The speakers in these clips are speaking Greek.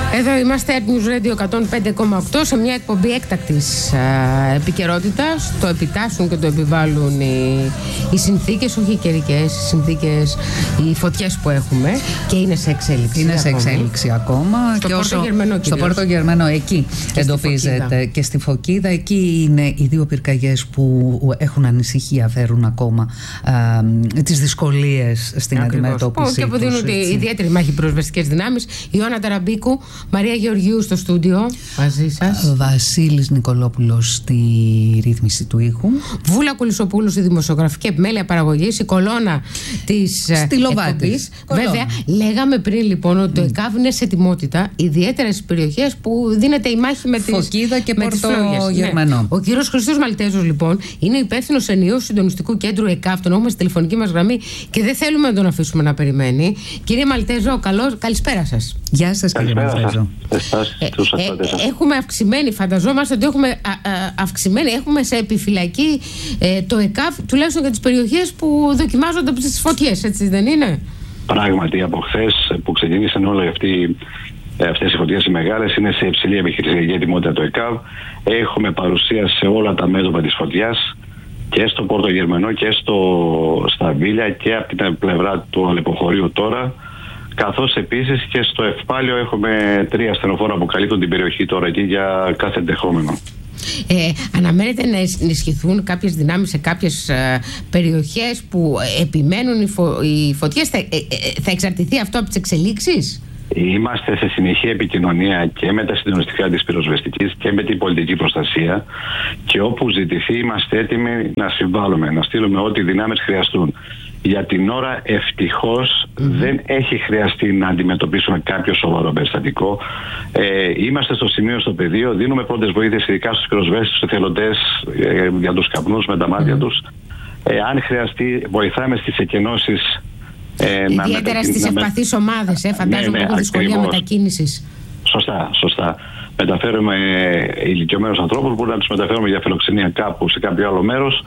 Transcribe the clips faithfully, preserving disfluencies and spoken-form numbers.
Εδώ είμαστε, News Radio εκατόν πέντε κόμμα οκτώ, σε μια εκπομπή έκτακτης επικαιρότητας. Το επιτάσσουν και το επιβάλλουν οι, οι συνθήκες, όχι οι καιρικές, οι συνθήκες, οι φωτιές που έχουμε, και είναι σε εξέλιξη. Είναι σε ακόμη. εξέλιξη ακόμα. Στο και Πόρτο όσο, Γερμανό, στο Πόρτο Γερμανό εκεί και εντοπίζεται. Στη και στη Φωκίδα, εκεί είναι οι δύο πυρκαγιές που έχουν ανησυχία, φέρουν ακόμα α, τις δυσκολίες στην Ακριβώς. αντιμετώπιση. Και που δίνουν ιδιαίτερη μάχη πυροσβεστικές δυνάμεις. Ιωάννα Ταραμπίκου, Μαρία Γεωργίου στο στούντιο μαζί σας. Βασίλης Νικολόπουλος στη ρύθμιση του ήχου. Βούλα Κουλισσοπούλου στη δημοσιογραφική επιμέλεια παραγωγής, η κολόνα της εκπομπής. Βέβαια, λέγαμε πριν λοιπόν ότι το mm. ΕΚΑΒ είναι σε ετοιμότητα, ιδιαίτερα στις περιοχές που δίνεται η μάχη με τις Φωκίδα και Πόρτο Γερμανό. Ναι. Ο κύριος Χριστός Μαλτέζος λοιπόν είναι υπεύθυνος ενιαίου συντονιστικού κέντρου ΕΚΑΒ, τον έχουμε στη τηλεφωνική μας γραμμή και δεν θέλουμε να τον αφήσουμε να περιμένει. Κύριε Μαλτέζο, καλώς, καλησπέρα σας. Γεια σας, κύριε Μαλτέζο. Ε, ε, έχουμε αυξημένη, φανταζόμαστε ότι έχουμε α, α, αυξημένη, έχουμε σε επιφυλακή ε, το ΕΚΑΒ, τουλάχιστον για τις περιοχές που δοκιμάζονται από τις φωτιές, έτσι δεν είναι? Πράγματι, από χθες που ξεκίνησαν όλα αυτοί, αυτές οι φωτιές οι μεγάλες, είναι σε υψηλή επιχειρησιακή ετοιμότητα το ΕΚΑΒ. Έχουμε παρουσία σε όλα τα μέτωπα της φωτιάς, και στο Πόρτο Γερμανό και στο, στα Βίλια, και από την πλευρά του Αλεποχωρίου τώρα, καθώς επίσης και στο Ευπάλιο έχουμε τρία ασθενοφόρα που καλύπτουν την περιοχή τώρα εκεί για κάθε ενδεχόμενο. Ε, αναμένεται να ενισχυθούν κάποιες δυνάμεις σε κάποιες ε, περιοχές που επιμένουν οι, φω, οι φωτιές. Θα, ε, ε, θα εξαρτηθεί αυτό από τις εξελίξεις? Είμαστε σε συνεχή επικοινωνία και με τα συντονιστικά της πυροσβεστικής και με την πολιτική προστασία, και όπου ζητηθεί είμαστε έτοιμοι να συμβάλλουμε, να στείλουμε ό,τι δυνάμεις χρειαστούν. Για την ώρα ευτυχώς mm-hmm. δεν έχει χρειαστεί να αντιμετωπίσουμε κάποιο σοβαρό περιστατικό. Ε, είμαστε στο σημείο, στο πεδίο, δίνουμε πρώτες βοήθειες ειδικά στους πυροσβέστες, στους εθελοντές, ε, για τους καπνούς με τα μάτια mm-hmm. τους. Ε, αν χρειαστεί, βοηθάμε στις εκενώσεις. Ε, Ιδιαίτερα στις ευπαθείς ομάδες, ε, φαντάζομαι ναι, ναι, έχουν δυσκολία μετακίνησης. Σωστά, σωστά. Μεταφέρουμε ε, ηλικιωμένους ανθρώπους, μπορούμε να τους μεταφέρουμε για φιλοξενία κάπου σε κάποιο άλλο μέρος.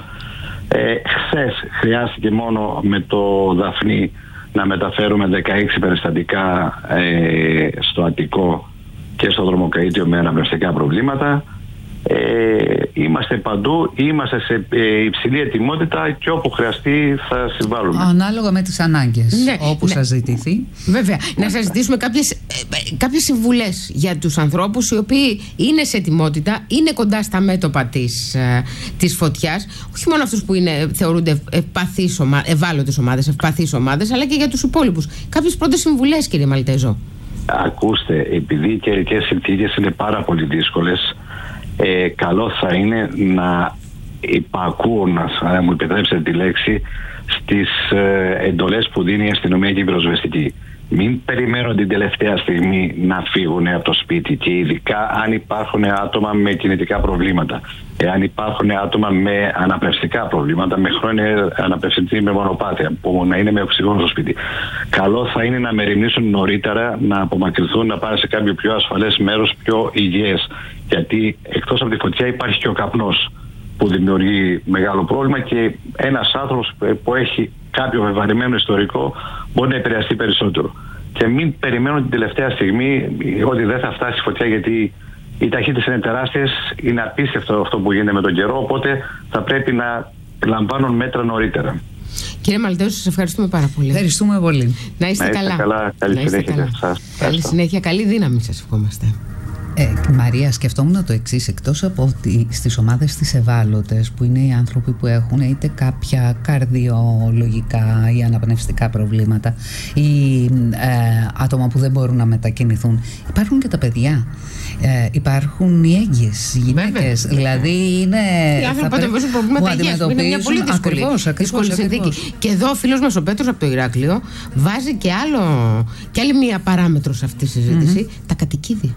Ε, χθες χρειάστηκε μόνο με το Δαφνί να μεταφέρουμε δεκαέξι περιστατικά ε, στο Αττικό και στο Δρομοκαΐτιο με αναπνευστικά προβλήματα. Ε, είμαστε παντού, είμαστε σε ε, υψηλή ετοιμότητα και όπου χρειαστεί θα συμβάλλουμε. Ανάλογα με τις ανάγκες, ναι, όπου ναι. σας ζητηθεί. Βέβαια, ναι. να σας ζητήσουμε κάποιες, ε, κάποιες συμβουλές για τους ανθρώπους οι οποίοι είναι σε ετοιμότητα, είναι κοντά στα μέτωπα της, ε, της φωτιάς. Όχι μόνο αυτούς που είναι, θεωρούνται ευπαθείς ομα, ευάλωτες ομάδες, ευπαθείς ομάδες, αλλά και για τους υπόλοιπους. Κάποιες πρώτες συμβουλές, κύριε Μαλτέζο. Ακούστε, επειδή οι καιρικές συνθήκες είναι πάρα πολύ δύσκολες, Ε, καλό θα είναι να υπακούουν, αν μου επιτρέψετε τη λέξη, στις ε, εντολές που δίνει η αστυνομία και η πυροσβεστική. Μην περιμένουν την τελευταία στιγμή να φύγουν από το σπίτι, και ειδικά αν υπάρχουν άτομα με κινητικά προβλήματα. Εάν υπάρχουν άτομα με αναπνευστικά προβλήματα, με χρόνια αναπνευστική με μονοπάτια, που να είναι με οξυγόνο στο σπίτι. Καλό θα είναι να μεριμνήσουν νωρίτερα, να απομακρυνθούν, να πάνε σε κάποιο πιο ασφαλές μέρος, πιο υγιές. Γιατί εκτός από τη φωτιά υπάρχει και ο καπνός που δημιουργεί μεγάλο πρόβλημα, και ένας άνθρωπος που έχει κάποιο βεβαρημένο ιστορικό μπορεί να επηρεαστεί περισσότερο. Και μην περιμένουν την τελευταία στιγμή ότι δεν θα φτάσει η φωτιά, γιατί οι ταχύτητες είναι τεράστιες, είναι απίστευτο αυτό που γίνεται με τον καιρό, οπότε θα πρέπει να λαμβάνουν μέτρα νωρίτερα. Κύριε Μαλτέζο, σας ευχαριστούμε πάρα πολύ. Ευχαριστούμε πολύ. Να είστε, να είστε καλά. καλά. Καλή να είστε συνέχεια. καλά. Σας. Καλή συνέχεια, καλή δύναμη σας ευχόμαστε. Ε, Μαρία, σκεφτόμουν το εξής: εκτός από ότι στις ομάδες τις ευάλωτες, που είναι οι άνθρωποι που έχουν είτε κάποια καρδιολογικά ή αναπνευστικά προβλήματα, ή ε, άτομα που δεν μπορούν να μετακινηθούν, υπάρχουν και τα παιδιά. Ε, υπάρχουν οι έγκυες γυναίκες. Δηλαδή είναι. Οι άνθρωποι που αντιμετωπίζουν προβλήματα υγείας. Είναι μια πολύ δύσκολη, ακριβώς, ακριβώς, δύσκολη συνθήκη. Και εδώ ο φίλος μας ο Πέτρος από το Ηράκλειο βάζει και, άλλο, και άλλη μια παράμετρο σε αυτή τη συζήτηση: mm-hmm. τα κατοικίδια.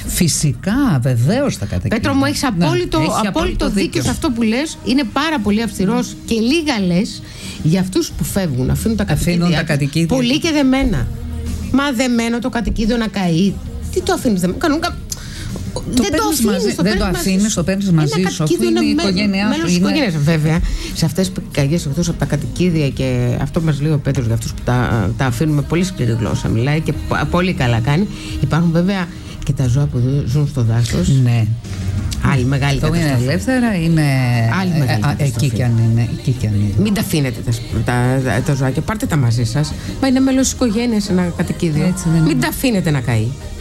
Φυσικά, βεβαίως τα κατοικίδια. Πέτρο μου, έχεις απόλυτο, ναι, απόλυτο, απόλυτο δίκιο. δίκιο σε αυτό που λες. Είναι πάρα πολύ αυστηρός και λίγα λες για αυτούς που φεύγουν, αφήνουν τα κατοικίδια. Αφήνουν τα κατοικίδια. Πολύ και δεμένα. Μα δεμένο το κατοικίδιο να καεί. Τι το αφήνεις δεμένο? Κάνουν κα... Το δεν το αφήνεις, δεν το αφήνεις, το παίρνεις μαζί σου, αφού είναι η οικογένειά σου. Μέλος της οικογένειας, βέβαια. Σε αυτές τις πυρκαγιές, εκτός από τα κατοικίδια, και αυτό μας λέει ο Πέτρος για αυτούς που τα, τα αφήνουν με πολύ σκληρή γλώσσα, μιλάει και πολύ καλά κάνει. Υπάρχουν βέβαια Και τα ζώα που ζουν στο δάσος. Ναι. Άλλη μεγάλη αυτό καταστροφή. Είναι ελεύθερα, είναι. Άλλη μεγάλη ε, ε, εκεί κι αν είναι. Εκεί κι αν είναι. Μην τα αφήνετε τα, τα, τα, τα ζωάκια, πάρτε τα μαζί σας. Μα είναι μέλος της οικογένειας ένα κατοικίδιο. Μην τα αφήνετε να καεί.